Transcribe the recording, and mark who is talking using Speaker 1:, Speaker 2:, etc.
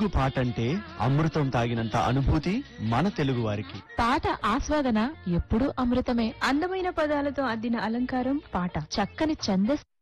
Speaker 1: పాటంటే అమృతం తాగినంత అనుభూతి మన తెలుగు వారికి.
Speaker 2: పాట ఆస్వాదన ఎప్పుడూ అమృతమే.
Speaker 3: అందమైన పదాలతో అద్దిన అలంకారం పాట.
Speaker 2: చక్కని ఛందస్సు